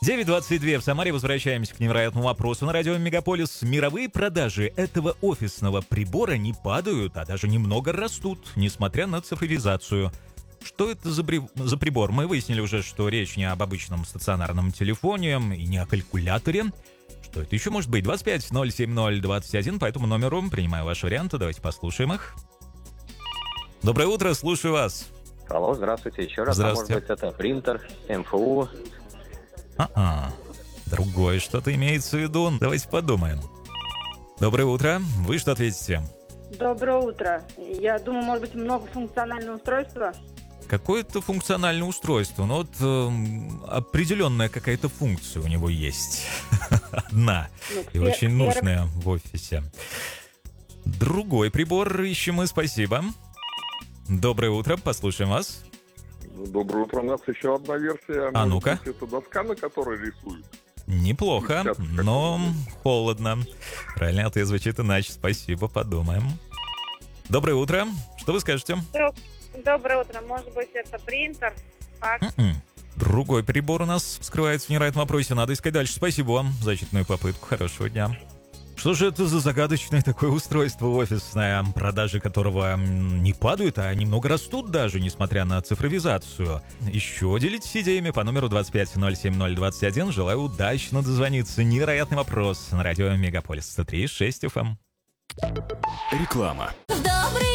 9:22 в Самаре. Возвращаемся к невероятному вопросу на радио Мегаполис. Мировые продажи этого офисного прибора не падают, а даже немного растут, несмотря на цифровизацию. Что это за прибор? Мы выяснили уже, что речь не об обычном стационарном телефоне и не о калькуляторе. Что это еще может быть? 25-070-21, по этому номеру принимаю ваши варианты. Давайте послушаем их. Доброе утро, слушаю вас. Алло, здравствуйте еще раз. Здравствуйте. А может быть, это принтер, МФУ? Другое что-то имеется в виду. Давайте подумаем. Доброе утро. Вы что ответите? Доброе утро. Я думаю, может быть, многофункциональное устройство. Какое-то функциональное устройство, но вот определенная какая-то функция у него есть. Одна. И очень нужная в офисе. Другой прибор ищем мы, спасибо. Доброе утро, послушаем вас. Доброе утро, у нас еще одна версия. А ну-ка. Это доска, на которой рисуют. Неплохо, но холодно. Правильный ответ звучит иначе, спасибо, подумаем. Доброе утро, что вы скажете? Доброе утро. Может быть, это принтер, факс? Другой прибор у нас скрывается в невероятном вопросе. Надо искать дальше. Спасибо вам за очередную попытку. Хорошего дня. Что же это за загадочное такое устройство офисное, продажи которого не падают, а немного растут даже, несмотря на цифровизацию? Еще делитесь идеями по номеру 25-070-21. Желаю удачно дозвониться. Невероятный вопрос на радио Мегаполис 103.6 FM. Реклама. Добрый